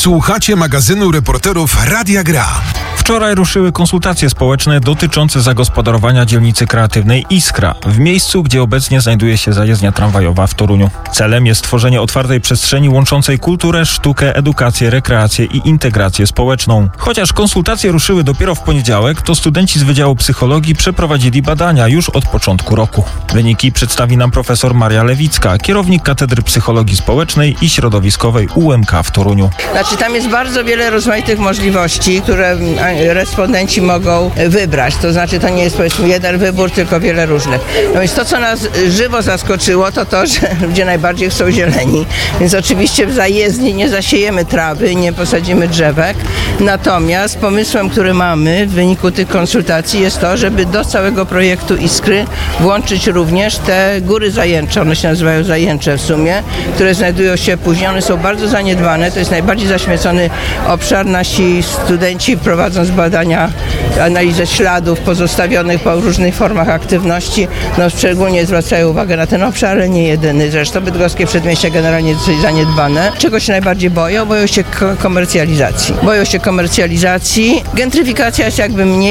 Słuchacie magazynu reporterów Radia Gra. Wczoraj ruszyły konsultacje społeczne dotyczące zagospodarowania dzielnicy kreatywnej Iskra, w miejscu, gdzie obecnie znajduje się zajezdnia tramwajowa w Toruniu. Celem jest stworzenie otwartej przestrzeni łączącej kulturę, sztukę, edukację, rekreację i integrację społeczną. Chociaż konsultacje ruszyły dopiero w poniedziałek, to studenci z Wydziału Psychologii przeprowadzili badania już od początku roku. Wyniki przedstawi nam profesor Maria Lewicka, kierownik Katedry Psychologii Społecznej i Środowiskowej UMK w Toruniu. Tam jest bardzo wiele rozmaitych możliwości, które respondenci mogą wybrać. To znaczy, to nie jest powiedzmy jeden wybór, tylko wiele różnych. No więc to, co nas żywo zaskoczyło, to, że ludzie najbardziej chcą zieleni. Więc oczywiście w zajezdni nie zasiejemy trawy, nie posadzimy drzewek. Natomiast pomysłem, który mamy w wyniku tych konsultacji jest to, żeby do całego projektu Iskry włączyć również te góry zajęcze, one się nazywają zajęcze w sumie, które znajdują się później, one są bardzo zaniedbane, to jest najbardziej zaśmiecony obszar. Nasi studenci prowadząc badania, analizę śladów pozostawionych po różnych formach aktywności, szczególnie zwracają uwagę na ten obszar, ale nie jedyny. Zresztą bydgoskie przedmieścia generalnie dosyć zaniedbane. Czego się najbardziej boją? Boją się komercjalizacji. Boją się komercjalizacji. Gentryfikacja jest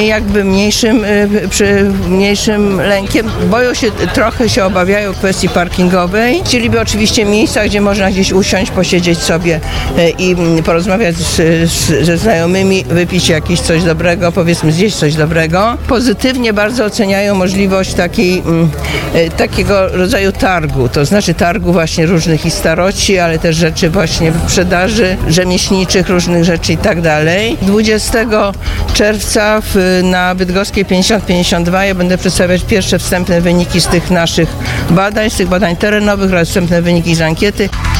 mniejszym lękiem. Boją się, trochę się obawiają kwestii parkingowej. Chcieliby oczywiście miejsca, gdzie można gdzieś usiąść, posiedzieć sobie i porozmawiać ze znajomymi, wypić jakieś coś dobrego, powiedzmy zjeść coś dobrego. Pozytywnie bardzo oceniają możliwość takiego rodzaju targu, to znaczy targu właśnie różnych i staroci, ale też rzeczy właśnie w sprzedaży rzemieślniczych, różnych rzeczy i tak dalej. 20 czerwca na Bydgoskiej 50-52 ja będę przedstawiać pierwsze wstępne wyniki z tych naszych badań, z tych badań terenowych oraz wstępne wyniki z ankiety.